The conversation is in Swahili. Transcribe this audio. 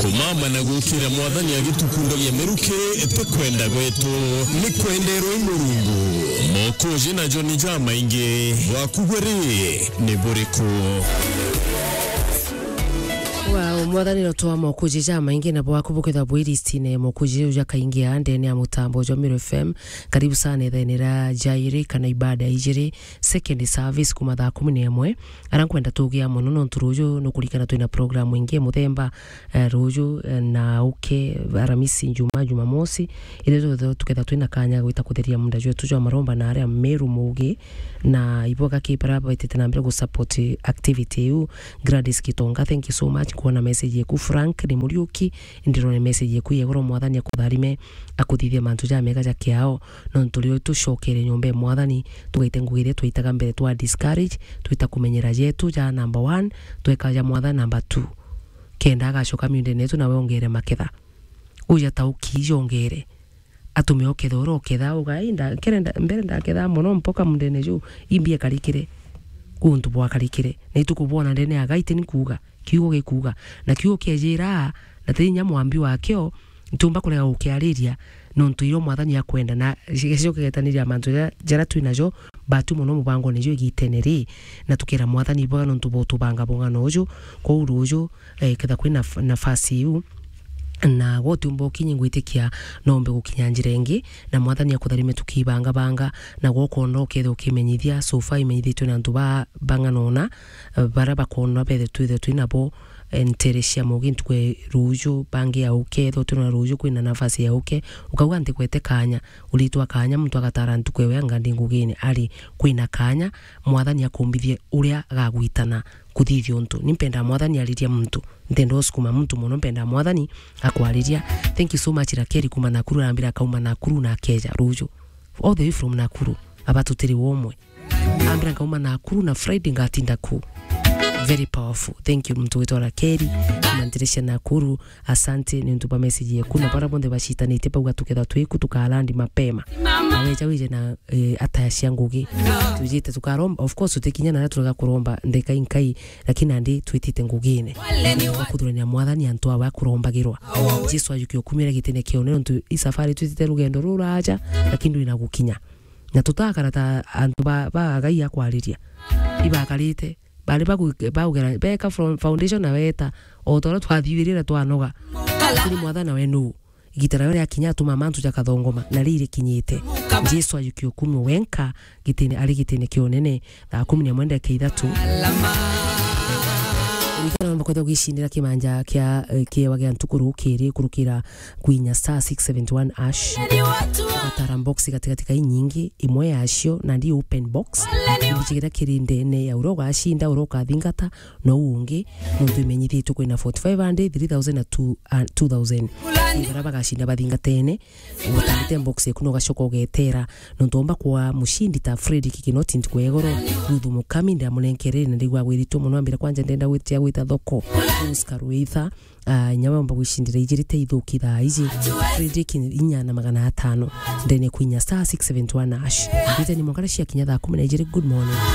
kumama na gukira mwathani agitukundagia miruki tukwenda gwetu ni kwenderwo imurungu mokuji na John Jamaingi wakugweri ni buriku. Wow, mwathani no twa mokuji Jamaingi na bwakubukitha bwiristine mokuji uja kaingia ndene ya mutambo jwa Miro FM. Karibu sana ithenera jairi kana ibada ijiri second service kuma thaa 11 arankwenda tugia muno no turuju no kurikana twina program ingi muthemba ruju na uke aramisi jumamosi ile tuketha twina kanya gwita kutheria munda jwe tujwa maromba na aria Meru Mugi na iboka kipara baitete na mbere go support activity you Gladys Kitonga. Thank you so much kuona message yeku. Frank ni Muriuki ndirone message yeku yegoro mwathani akutharime akuthithia mantu ja mega ja kiao no ntulio tushokere nyombe mwathani tugaite ngugire twitaga mbere twa discourage twita kumenyera yetu ja number 1 tweka ja mwathani number 2 kenda agashoka miunde netu na wongere maketha uja tauki yongere atume okethoro oketha ugainda kerenda mbere ndaketha muno mpoka mundene ju imbie karikire kuntu bwa karikire na itukubona ndene agaite ni kuga kiugo gikuga na kiugo kiejira na tinya mwambi wakio ntumba kulega ukiariria no ntuiro mwathani akwenda na gicio kigetaniria mantu jara twinajo batu muno mubango nejo igiteneri na tukira mwathani bwa no ntubo tubanga bongano uju ko uruju ketha kwina nafasi yu na wote mboki nyingwitikia nombe gukinyanjirengi na mwathani akutharime tukibanga banga na gokono ketho kimenyithia sofa imenyithitwe na ntuba banga nona baraba kono bethe twina bo enteresia mugi ntwe ruju bangi ya uketho tuna ruju kwina nafasi ya uke ukauga ntikwete kanya ulitwa kanya mtu agatara ntukwewe ngandi ngugine ali kwina kanya mwathani akumbithie uria gagwitana kuthithio ntu nimpenda mwathani aliria mtu ndendo sukuma mtu muno mpenda mwathani akwaliria. Thank you so much Rakeri kuma Nakuru ambira kauma Nakuru na keja ruju all the way from Nakuru abatutiri womwe ambira kauma Nakuru na Friday ngatinda ku very powerful. Thank you mtu wetu Rakeri mandirisha Nakuru asante ni ntupa message yeku na para bonde bashitanite pa ugatuketha twiku tukalandi mapema na weja wije na ataya ngugi tujite tukaromba of course utikinya na turaga kuromba ndeka inkai lakini andi twitite ngugine bakudurania mwathani antu awa kurombagirwa Jesu ayukio kumira gitene kione ntu isafari twitite rugendo ruraja lakini inagukinya na tutakarata antu ba gai akwariria ibakarite bali bagugera beka foundation na weta otoro twathibirira twanoga kuri mwathana wenu gitara yore akinya tuma mantu jakathongoma na riri kinyite Jesu ayukio kumwe wenka gitene ali gitene kionene thaa 11 keithatu Nikana mbakwenda gishindira kimanja kia wage antukuru kiri kurukira kwinya star 671 ash atara box katika nyingi imwe yashio na ndi open box bichigira kirindene ya uroga ashinda uroka thingata no ungi muntu imenyithitwe kwina 4500 3000 na 2000 ngaraba gashinda bathingatene utanite box ekuno gashoko ugetera no ntomba kwa mushindi ta Fred kikinoti ntikwegoro ruthu mukami nda munenkerere ndigwa gwirito muno ambira kwanje ndenda witia gwita thoko Oscar Ruitha nyama mba gwishindira ijirite ithukitha iji Frederick inya na 500 ndene kwinya star 671 ash ite ni mwakara cia kinya thaa 10 good morning.